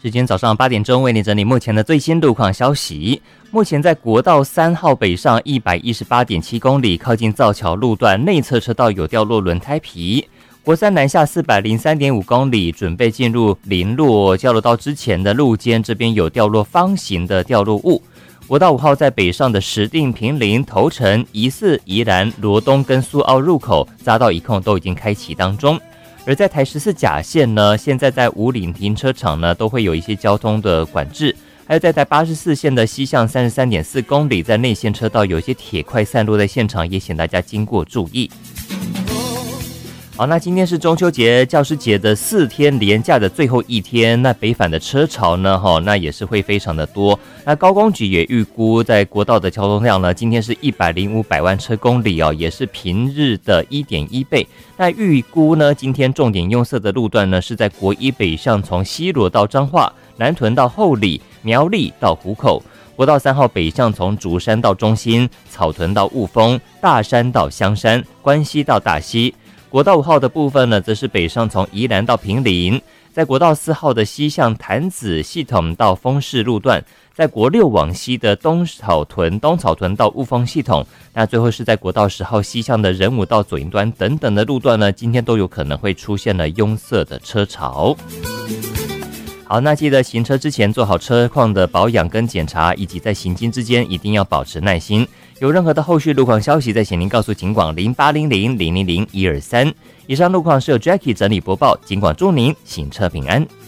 时间早上8点钟，为你整理目前的最新路况消息。目前在国道3号北上118.7公里，靠近造桥路段内侧车道有掉落轮胎皮。国三南下403.5公里，准备进入林落交流道之前的路肩，这边有掉落方形的掉落物。国道5号在北上的石碇、坪林、头城、宜四、宜兰、罗东跟苏澳入口匝道一控都已经开启当中。而在台14甲线呢，现在在武岭停车场呢都会有一些交通的管制，还有在台84线的西向33.4公里，在内线车道有一些铁块散落在现场，也请大家经过注意。好，那今天是中秋节、教师节的4天连假的最后一天，那北返的车潮呢，那也是会非常的多。那高工局也预估，在国道的交通量呢，今天是105百万车公里哦，也是平日的1.1倍。那预估呢，今天重点用色的路段呢，是在国一北上，从西螺到彰化、南屯到后里、苗栗到湖口。国道3号北向从竹山到中心、草屯到雾峰、大山到香山、关西到大溪。国道5号的部分呢，则是北上从宜兰到坪林，在国道4号的西向潭子系统到丰市路段，在国6往西的东草屯到雾峰系统，那最后是在国道10号西向的仁武到左营端等等的路段呢，今天都有可能会出现了拥塞的车潮。好，那记得行车之前做好车况的保养跟检查，以及在行经之间一定要保持耐心。有任何的后续路况消息，再请您告诉警广0800000123。以上路况是由 Jackie 整理播报，警广祝您行车平安。